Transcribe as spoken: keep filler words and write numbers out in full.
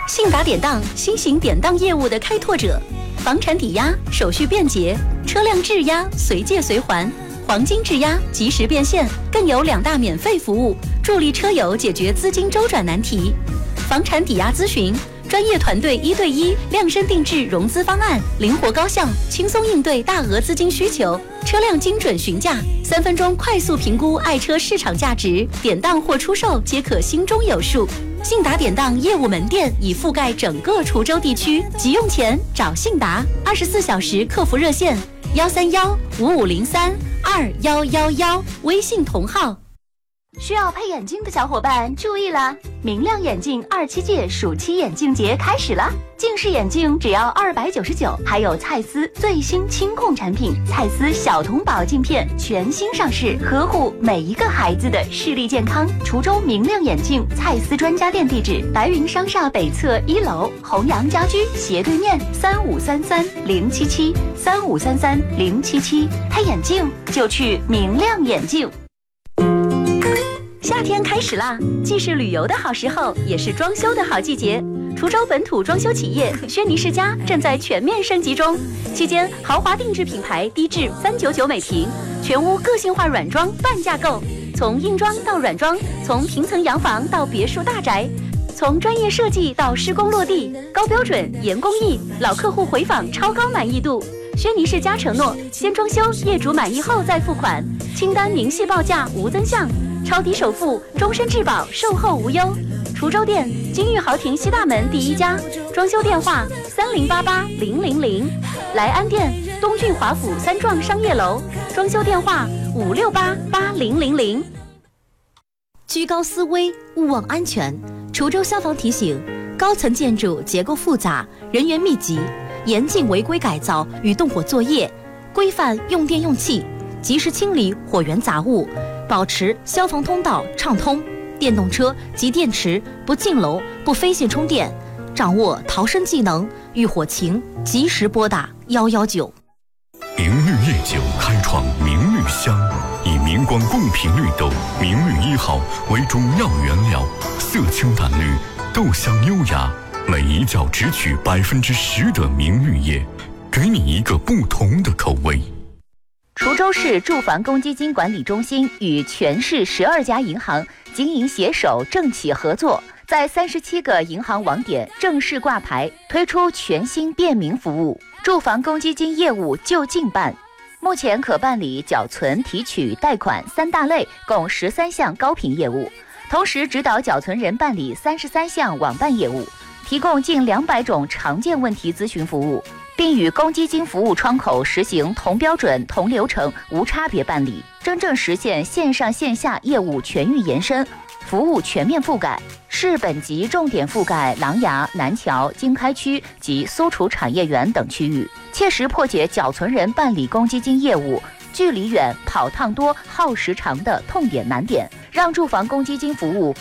信达典当，新型典当业务的开拓者，房产抵押手续便捷，车辆质押随借随还，黄金质押及时变现，更有两大免费服务，助力车友解决资金周转难题。房产抵押咨询，专业团队一对一量身定制融资方案，灵活高效，轻松应对大额资金需求。车辆精准询价，三分钟快速评估爱车市场价值，典当或出售皆可心中有数。信达典当业务门店已覆盖整个滁州地区，急用钱找信达，二十四小时客服热线幺三幺五五零三二幺幺幺，微信同号。需要配眼镜的小伙伴注意了，明亮眼镜二七届暑期眼镜节开始了，近视眼镜只要二百九十九，还有蔡司最新清控产品蔡司小童宝镜片全新上市，呵护每一个孩子的视力健康。滁州明亮眼镜蔡司专家店地址：白云商厦北侧一楼弘阳家居斜对面，三五三三零七七三五三三零七七，配眼镜就去明亮眼镜。夏天开始啦，既是旅游的好时候，也是装修的好季节。滁州本土装修企业轩尼诗家正在全面升级中，期间豪华定制品牌低至三九九每平，全屋个性化软装半价购，从硬装到软装，从平层洋房到别墅大宅，从专业设计到施工落地，高标准严工艺，老客户回访超高满意度。轩尼诗家承诺，先装修，业主满意后再付款，清单明细报价无增项。超低首付，终身质保，售后无忧。滁州店金玉豪庭西大门第一家，装修电话三零八八零零零。莱安店东郡华府三幢商业楼，装修电话五六八八零零零。居高思危，勿忘安全。滁州消防提醒：高层建筑结构复杂，人员密集，严禁违规改造与动火作业，规范用电用气，及时清理火源杂物。保持消防通道畅通，电动车及电池不进楼、不飞线充电，掌握逃生技能，遇火情及时拨打幺幺九。 明绿夜酒开创明绿香，以明光贡品绿豆明绿一号为主要原料，色清淡绿，豆香优雅，每一角只取百分之十的明绿叶，给你一个不同的口味。 滁州市住房公积金管理中心与全市十二家银行经营携手政企合作，在三十七个银行网点正式挂牌，推出全新便民服务，住房公积金业务就近办。目前可办理缴存、提取、贷款三大类，共十三项高频业务，同时指导缴存人办理三十三项网办业务，提供近两百种常见问题咨询服务，并与公积金服务窗口实行同标准、同流程、无差别办理，真正实现线上线下业务全域延伸，服务全面覆盖。市本级重点覆盖琅琊、南桥、经开区及苏楚产业园等区域，切实破解缴存人办理公积金业务距离远、跑趟多、耗时长的痛点难点，让住房公积金服务